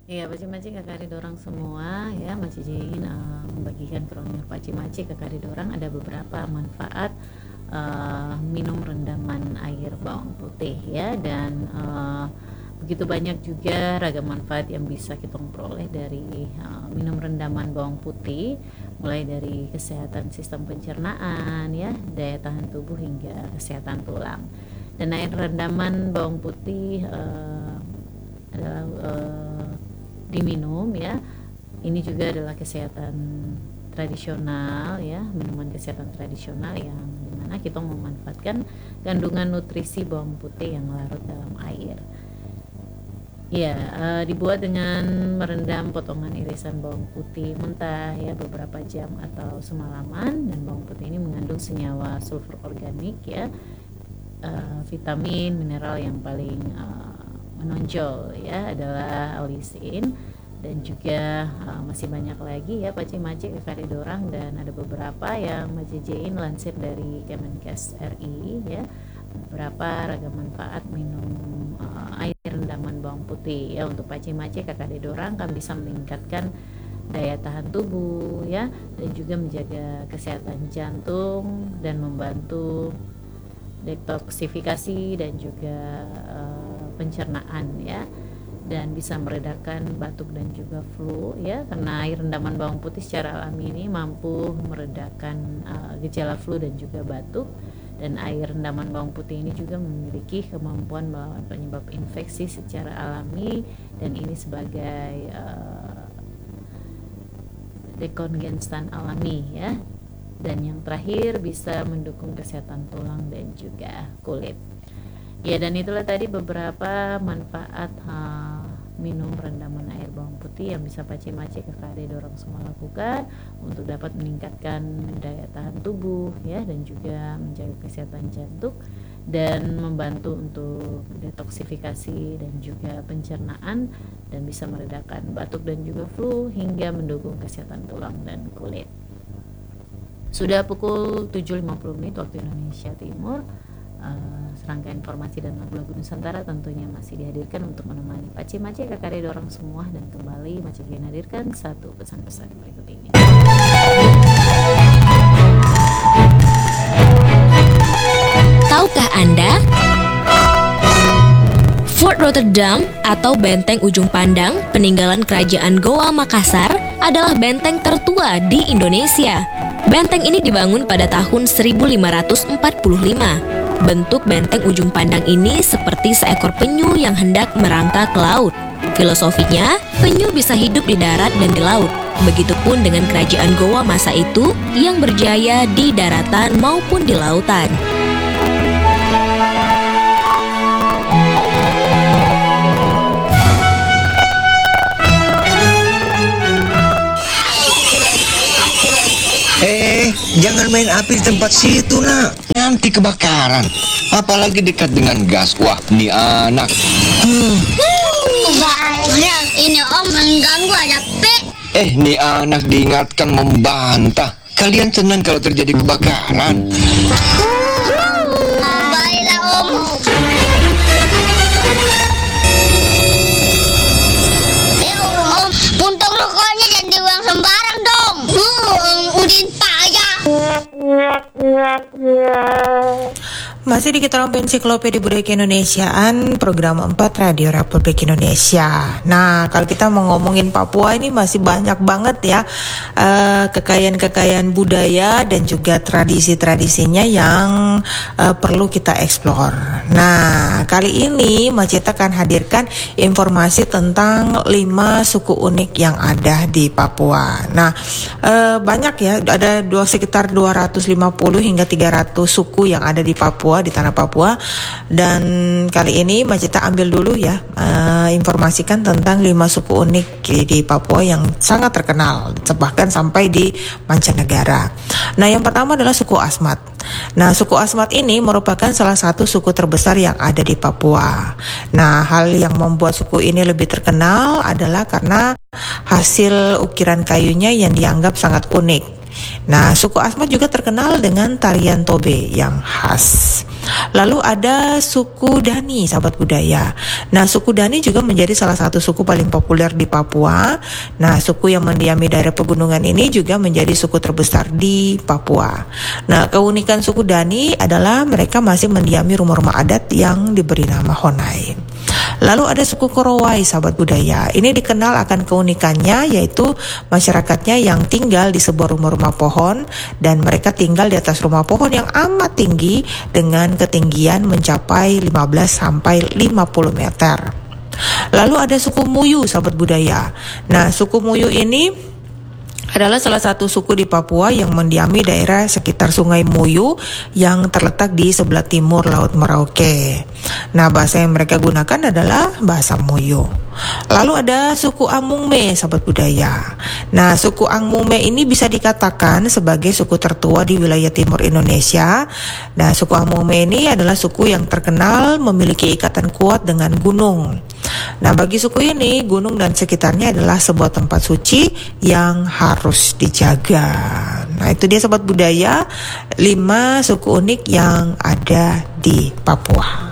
Iya, Paci-Maci kakak dorang semua ya, Maci Jin membagikan kroner Paci-Maci kakak dorang ada beberapa manfaat minum rendaman air bawang putih ya, dan begitu banyak juga ragam manfaat yang bisa kita peroleh dari minum rendaman bawang putih, mulai dari kesehatan sistem pencernaan ya, daya tahan tubuh hingga kesehatan tulang. Dan air rendaman bawang putih adalah diminum ya. Ini juga adalah kesehatan tradisional ya, minuman kesehatan tradisional yang dimana kita memanfaatkan kandungan nutrisi bawang putih yang larut dalam air. Ya, dibuat dengan merendam potongan irisan bawang putih mentah ya beberapa jam atau semalaman, dan bawang putih ini mengandung senyawa sulfur organik ya, vitamin mineral yang paling menonjol ya adalah alisin, dan juga masih banyak lagi ya Paci-Maci kakak dorang, dan ada beberapa yang Maci Jain lansir dari Kemenkes RI ya, beberapa ragam manfaat minum air rendaman bawang putih ya. Untuk Paci-Maci kakak dorang kan bisa meningkatkan daya tahan tubuh ya, dan juga menjaga kesehatan jantung dan membantu detoksifikasi dan juga pencernaan ya, dan bisa meredakan batuk dan juga flu ya, karena air rendaman bawang putih secara alami ini mampu meredakan gejala flu dan juga batuk. Dan air rendaman bawang putih ini juga memiliki kemampuan melawan penyebab infeksi secara alami, dan ini sebagai dekongestan alami ya. Dan yang terakhir bisa mendukung kesehatan tulang dan juga kulit. Ya, dan itulah tadi beberapa manfaat minum rendaman air bawang putih yang bisa Paci-Maci kakak dorong semua lakukan untuk dapat meningkatkan daya tahan tubuh ya, dan juga menjaga kesehatan jantung dan membantu untuk detoksifikasi dan juga pencernaan, dan bisa meredakan batuk dan juga flu hingga mendukung kesehatan tulang dan kulit. Sudah pukul 7.50 waktu Indonesia Timur. Serangkaian informasi dan lagu-lagu Nusantara tentunya masih dihadirkan untuk menemani Paci-Maci kakak dorang semua, dan kembali Maci ingin hadirkan satu pesan-pesan berikut ini. Tahukah Anda? Fort Rotterdam atau Benteng Ujung Pandang peninggalan Kerajaan Goa Makassar adalah benteng tertua di Indonesia. Benteng ini dibangun pada tahun 1545. Bentuk benteng ujung pandang ini seperti seekor penyu yang hendak merangkak ke laut. Filosofinya, penyu bisa hidup di darat dan di laut. Begitupun dengan kerajaan Goa masa itu yang berjaya di daratan maupun di lautan. Jangan main api di tempat situ, nak. Nanti kebakaran. Apalagi dekat dengan gas. Wah, ini anak. Banyak ini om mengganggu ada pe. Ini anak diingatkan membantah. Kalian senang kalau terjadi kebakaran. Baiklah om. Om, puntung rokoknya jangan dibuang sembarang dong. Udin payah. Masih di Kita Ensiklopedia Budaya Keindonesiaan, program 4 Radio Republik Indonesia. Nah, kalau kita mau ngomongin Papua ini masih banyak banget ya kekayaan-kekayaan budaya dan juga tradisi-tradisinya yang perlu kita eksplor. Nah, kali ini Macita akan hadirkan informasi tentang 5 suku unik yang ada di Papua. Nah, banyak ya, ada sekitar 250 hingga 300 suku yang ada di Papua, di tanah Papua. Dan kali ini Macita ambil dulu ya informasikan tentang 5 suku unik di Papua yang sangat terkenal, bahkan sampai di mancanegara. Nah, yang pertama adalah suku Asmat. Nah, suku Asmat ini merupakan salah satu suku terbesar yang ada di Papua. Nah, hal yang membuat suku ini lebih terkenal adalah karena hasil ukiran kayunya yang dianggap sangat unik. Nah, suku Asmat juga terkenal dengan tarian tobe yang khas. Lalu ada suku Dani, sahabat budaya. Nah, suku Dani juga menjadi salah satu suku paling populer di Papua. Nah, suku yang mendiami daerah pegunungan ini juga menjadi suku terbesar di Papua. Nah, keunikan suku Dani adalah mereka masih mendiami rumah-rumah adat yang diberi nama Honai. Lalu ada suku Korowai, sahabat budaya. Ini dikenal akan keunikannya, yaitu masyarakatnya yang tinggal di sebuah rumah-rumah pohon, dan mereka tinggal di atas rumah pohon yang amat tinggi dengan ketinggian mencapai 15 sampai 50 meter. Lalu ada suku Muyu, sahabat budaya. Nah, suku Muyu ini adalah salah satu suku di Papua yang mendiami daerah sekitar Sungai Muyu yang terletak di sebelah timur Laut Merauke. Nah, bahasa yang mereka gunakan adalah bahasa Muyu. Lalu ada suku Amungme, sahabat budaya. Nah, suku Amungme ini bisa dikatakan sebagai suku tertua di wilayah timur Indonesia. Nah, suku Amungme ini adalah suku yang terkenal memiliki ikatan kuat dengan gunung. Nah, bagi suku ini, gunung dan sekitarnya adalah sebuah tempat suci yang harus dijaga. Nah, itu dia, sahabat budaya, 5 suku unik yang ada di Papua.